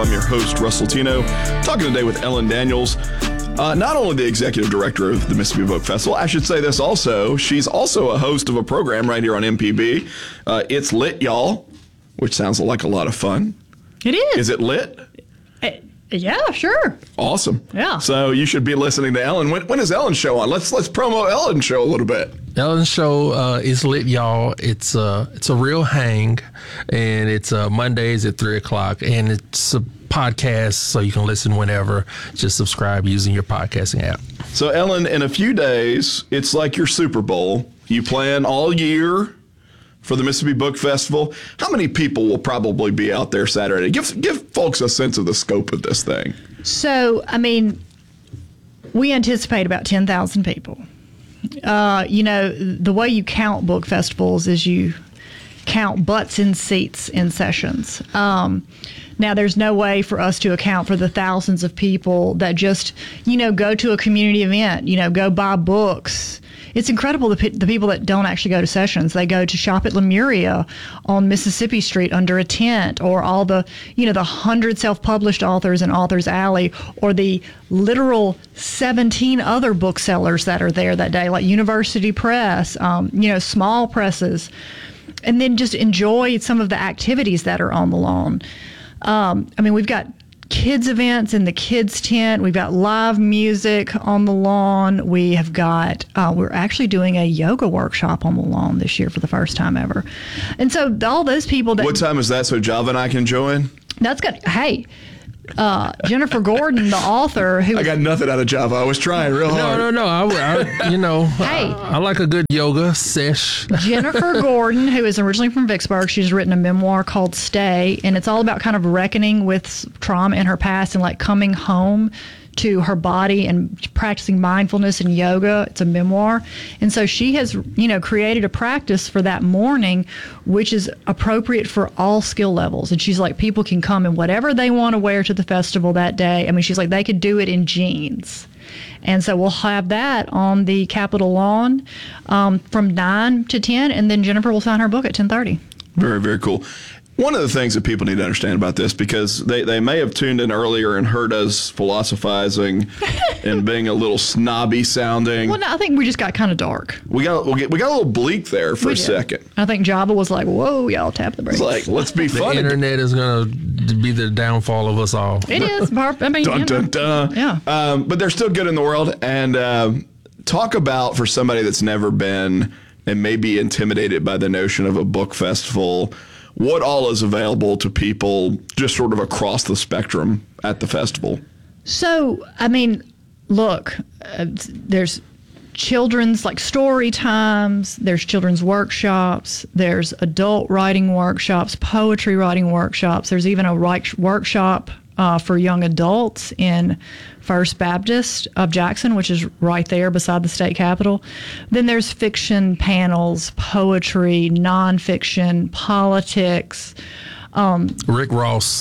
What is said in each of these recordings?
I'm your host, Russell Tino, talking today with Ellen Daniels, not only the executive director of the Mississippi Book Festival. I should say this also. She's also a host of a program right here on MPB. It's Lit, y'all, which sounds like a lot of fun. It is. Is it lit? Yeah, sure. Awesome. Yeah. So you should be listening to Ellen. When is Ellen's show on? Let's promo Ellen's show a little bit. Ellen's show is Lit, y'all. It's a real hang, and it's Mondays at 3:00, and it's a podcast, so you can listen whenever. Just subscribe using your podcasting app. So Ellen, in a few days, it's like your Super Bowl. You plan all year for the Mississippi Book Festival. How many people will probably be out there Saturday? Give folks a sense of the scope of this thing. So, I mean, we anticipate about 10,000 people. The way you count book festivals is you count butts in seats in sessions. Now, there's no way for us to account for the thousands of people that just, go to a community event, go buy books. It's incredible the people that don't actually go to sessions. They go to shop at Lemuria on Mississippi Street under a tent, or all the 100 self-published authors in Authors Alley, or the literal 17 other booksellers that are there that day, like University Press, small presses, and then just enjoy some of the activities that are on the lawn. We've got kids events in the kids tent. We've got live music on the lawn. We have got, we're actually doing a yoga workshop on the lawn this year for the first time ever. And so all those people that... What time is that so Java and I can join? That's good. Hey, Jennifer Gordon, the author, who... I got nothing out of Java. I was trying real hard. No. I like a good yoga sesh. Jennifer Gordon, who is originally from Vicksburg, she's written a memoir called Stay, and it's all about kind of reckoning with trauma in her past and like coming home to her body and practicing mindfulness and yoga. It's a memoir. And so she has, created a practice for that morning, which is appropriate for all skill levels. And she's like, people can come in whatever they want to wear to the festival that day. She's like, they could do it in jeans. And so we'll have that on the Capitol lawn from 9 to 10, and then Jennifer will sign her book at 10:30. Very, very cool. One of the things that people need to understand about this, because they may have tuned in earlier and heard us philosophizing and being a little snobby sounding. Well, no, I think we just got kind of dark. We got a little bleak there for a second. I think Java was like, whoa, y'all tap the brakes. It's like, let's be funny. The internet is going to be the downfall of us all. It is. Dun. Yeah. But they're still good in the world. And talk about, for somebody that's never been and may be intimidated by the notion of a book festival, what all is available to people just sort of across the spectrum at the festival? So, look, there's children's story times, there's children's workshops, there's adult writing workshops, poetry writing workshops. There's even a workshop for young adults in First Baptist of Jackson, which is right there beside the state capitol. Then there's fiction panels, poetry, nonfiction, politics. Rick Ross,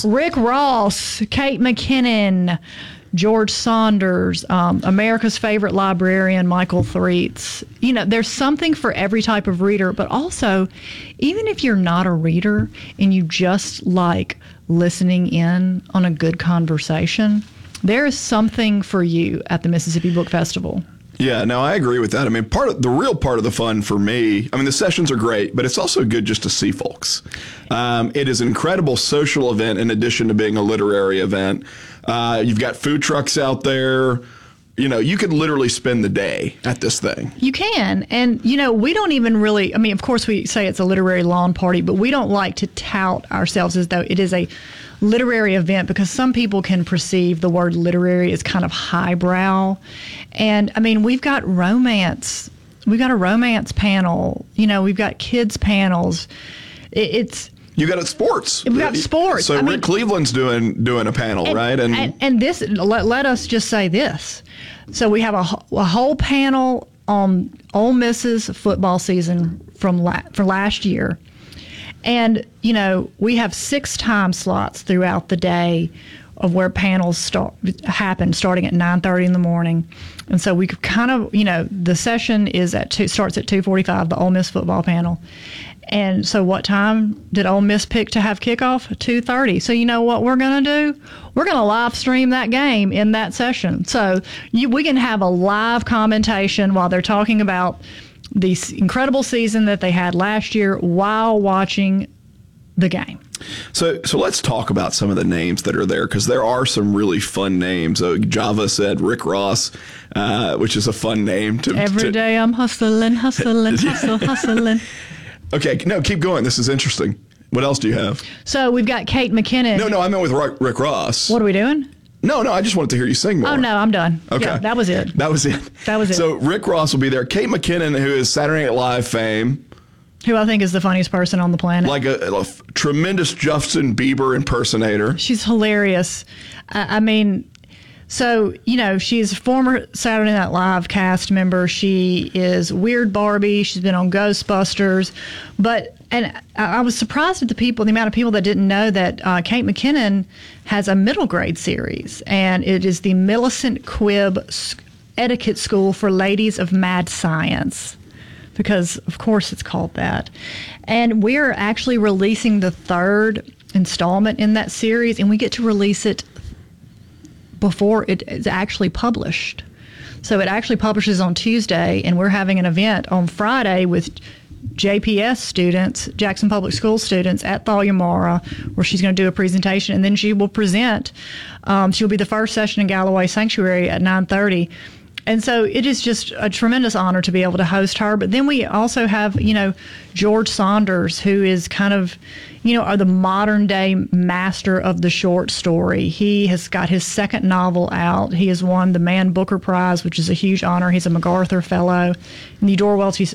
Kate McKinnon, George Saunders, America's favorite librarian, Michael Threets. There's something for every type of reader, but also, even if you're not a reader and you just like listening in on a good conversation, there is something for you at the Mississippi Book Festival. Yeah, no, I agree with that. The real part of the fun for me, the sessions are great, but it's also good just to see folks. It is an incredible social event in addition to being a literary event. You've got food trucks out there. You could literally spend the day at this thing. You can. And, we don't even really, of course we say it's a literary lawn party, but we don't like to tout ourselves as though it is a literary event, because some people can perceive the word literary as kind of highbrow. And, we've got romance. We've got a romance panel. We've got kids panels. You got sports. We got sports. So Rick Cleveland's doing a panel, right? And this, let us just say this. So we have a whole panel on Ole Miss's football season for last year. And, we have 6 time slots throughout the day of where panels happen, starting at 9:30 in the morning. And so we kind of, the session is starts at 2:45, the Ole Miss football panel. And so what time did Ole Miss pick to have kickoff? 2:30. So you know what we're going to do? We're going to live stream that game in that session. So we can have a live commentation while they're talking about the incredible season that they had last year while watching the game. So let's talk about some of the names that are there, because there are some really fun names. Java said Rick Ross, which is a fun name. Every day I'm hustling. Okay, no, keep going. This is interesting. What else do you have? So we've got Kate McKinnon. No, I meant with Rick Ross. What are we doing? No, I just wanted to hear you sing more. Oh, no, I'm done. Okay. Yeah, that was it. That was it. So Rick Ross will be there. Kate McKinnon, who is Saturday Night Live fame. Who I think is the funniest person on the planet. Like a tremendous Justin Bieber impersonator. She's hilarious. I mean, so, she's a former Saturday Night Live cast member. She is Weird Barbie. She's been on Ghostbusters. And I was surprised at the amount of people that didn't know that Kate McKinnon has a middle grade series. And it is the Millicent Quibb Etiquette School for Ladies of Mad Science. Because, of course, it's called that. And we're actually releasing the third installment in that series, and we get to release it before it is actually published. So it actually publishes on Tuesday, and we're having an event on Friday with JPS students, Jackson Public School students, at Thalia Mara, where she's going to do a presentation, and then she will present. She'll be the first session in Galloway Sanctuary at 9:30. And so it is just a tremendous honor to be able to host her. But then we also have, George Saunders, who is kind of, are the modern day master of the short story. He has got his second novel out. He has won the Man Booker Prize, which is a huge honor. He's a MacArthur Fellow. And the Eudora Welty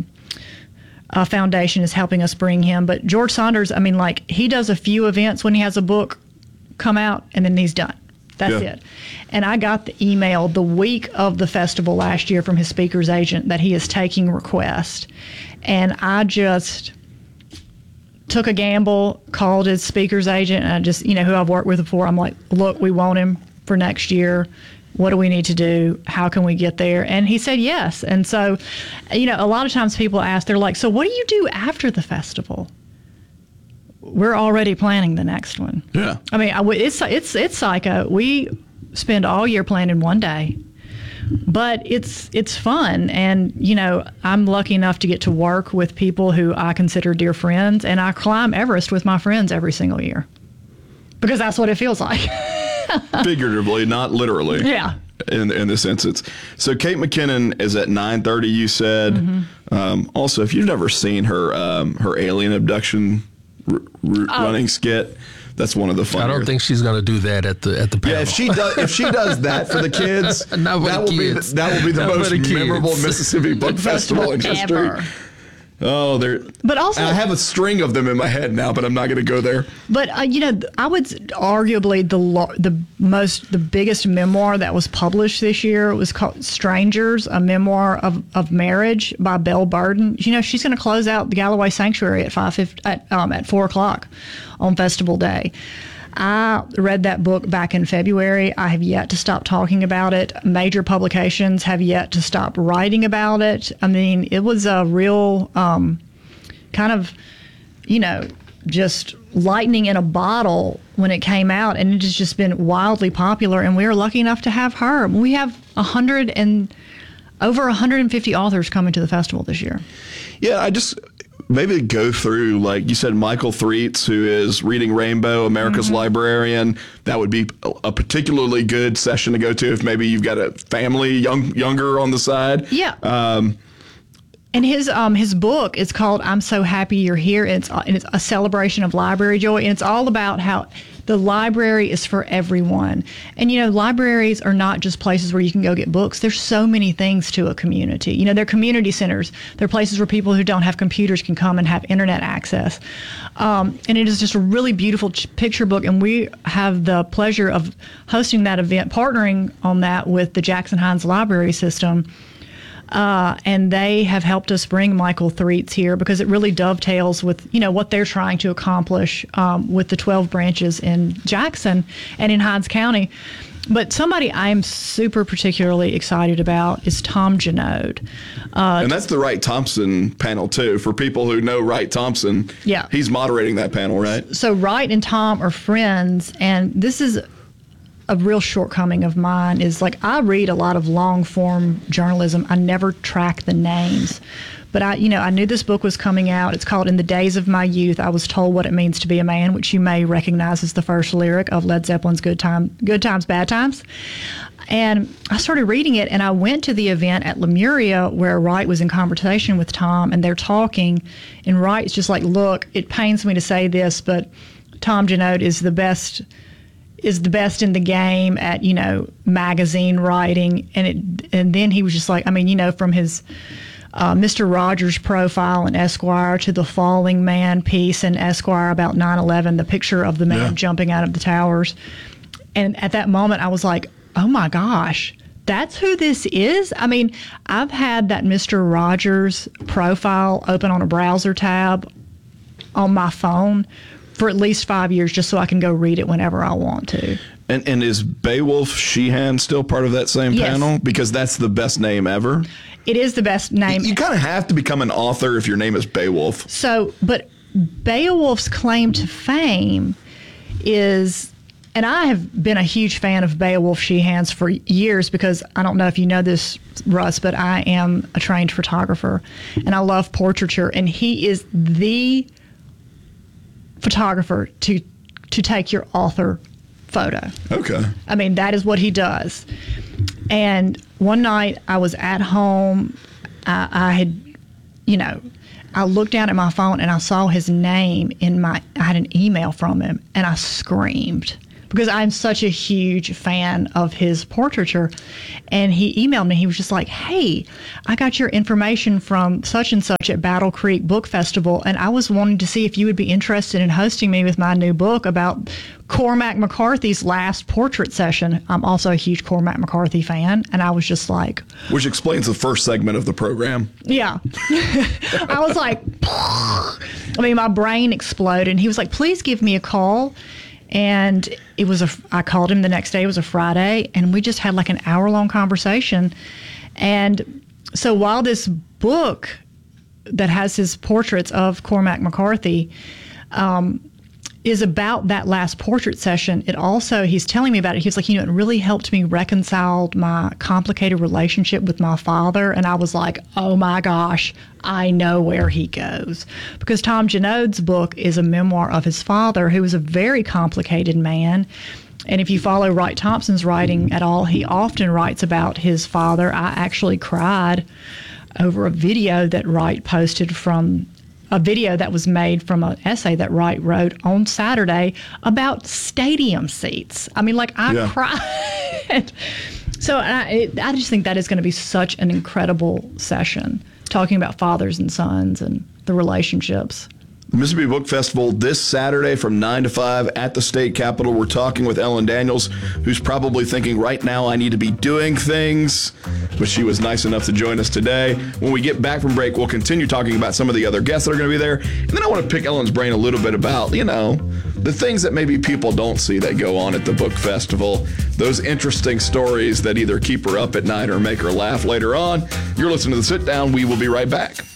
Foundation is helping us bring him. But George Saunders, he does a few events when he has a book come out, and then he's done. That's it. And I got the email the week of the festival last year from his speaker's agent that he is taking requests. And I just took a gamble, called his speaker's agent, and I just, who I've worked with before. I'm like, look, we want him for next year. What do we need to do? How can we get there? And he said yes. And so, a lot of times people ask, they're like, so what do you do after the festival? We're already planning the next one. Yeah. It's psycho. We spend all year planning one day, but it's fun. And, I'm lucky enough to get to work with people who I consider dear friends, and I climb Everest with my friends every single year because that's what it feels like. Figuratively, not literally. Yeah. In this instance. So Kate McKinnon is at 9:30, you said. Mm-hmm. Also, if you've never seen her alien abduction running skit, that's one of the funnier. I don't think she's going to do that at the panel. Yeah, if she does that for the kids, that will be the most memorable Mississippi Book Festival in history. Ever. Oh, but also, I have a string of them in my head now, but I'm not going to go there. But I would arguably the biggest memoir that was published this year was called "Strangers: A Memoir of Marriage" by Belle Burden. She's going to close out the Galloway Sanctuary at 4:00 on Festival Day. I read that book back in February. I have yet to stop talking about it. Major publications have yet to stop writing about it. It was a real kind of, just lightning in a bottle when it came out, and it has just been wildly popular. And we were lucky enough to have her. We have over 150 authors coming to the festival this year. Yeah, maybe go through, like you said, Michael Threets, who is Reading Rainbow, America's Librarian. That would be a particularly good session to go to if maybe you've got a family younger on the side. Yeah. And his book is called "I'm So Happy You're Here," and it's a celebration of library joy, and it's all about how the library is for everyone. And libraries are not just places where you can go get books. There's so many things to a community. They're community centers. They're places where people who don't have computers can come and have internet access. And it is just a really beautiful picture book, and we have the pleasure of hosting that event, partnering on that with the Jackson Hines Library System. And they have helped us bring Michael Threets here because it really dovetails with, what they're trying to accomplish with the 12 branches in Jackson and in Hines County. But somebody I'm super particularly excited about is Tom Janode. And that's the Wright Thompson panel, too. For people who know Wright Thompson, Yeah. he's moderating that panel, right? So Wright and Tom are friends, and this is a real shortcoming of mine is like I read a lot of long form journalism. I never track the names. But I knew this book was coming out. It's called In the Days of My Youth, I Was Told What It Means to Be a Man, which you may recognize as the first lyric of Led Zeppelin's Good Times, Bad Times. And I started reading it, and I went to the event at Lemuria where Wright was in conversation with Tom, and they're talking, and Wright's just like, look, it pains me to say this, but Tom Janode is the best in the game at, magazine writing. And then he was just like, from his Mr. Rogers profile in Esquire to the Falling Man piece in Esquire about 9/11, the picture of the man jumping out of the towers. And at that moment, I was like, oh my gosh, that's who this is? I've had that Mr. Rogers profile open on a browser tab on my phone for at least 5 years just so I can go read it whenever I want to. And is Beowulf Sheehan still part of that same Yes. panel? Because that's the best name ever. It is the best name. You kind of have to become an author if your name is Beowulf. So, but Beowulf's claim to fame is, and I have been a huge fan of Beowulf Sheehan's for years because I don't know if you know this, Russ, but I am a trained photographer and I love portraiture, and he is the photographer to take your author photo. Okay. That is what he does. And one night I was at home. I looked down at my phone and I saw his name I had an email from him, and I screamed because I'm such a huge fan of his portraiture. And he emailed me. He was just like, hey, I got your information from such and such at Battle Creek Book Festival, and I was wanting to see if you would be interested in hosting me with my new book about Cormac McCarthy's last portrait session. I'm also a huge Cormac McCarthy fan, and I was just like... Which explains the first segment of the program. Yeah. I was like... my brain exploded, and he was like, please give me a call. And I called him the next day. It was a Friday, and we just had like an hour-long conversation. And so while this book that has his portraits of Cormac McCarthy is about that last portrait session, he's telling me about it. He was like, it really helped me reconcile my complicated relationship with my father. And I was like, oh my gosh, I know where he goes. Because Tom Janode's book is a memoir of his father, who was a very complicated man. And if you follow Wright Thompson's writing at all, he often writes about his father. I actually cried over a video that Wright posted from a video that was made from an essay that Wright wrote on Saturday about stadium seats. I cried. So I just think that is going to be such an incredible session, talking about fathers and sons and the relationships. The Mississippi Book Festival this Saturday from 9 to 5 at the State Capitol. We're talking with Ellen Daniels, who's probably thinking right now, I need to be doing things, but she was nice enough to join us today. When we get back from break, we'll continue talking about some of the other guests that are going to be there. And then I want to pick Ellen's brain a little bit about, the things that maybe people don't see that go on at the book festival, those interesting stories that either keep her up at night or make her laugh later on. You're listening to The Sit Down. We will be right back.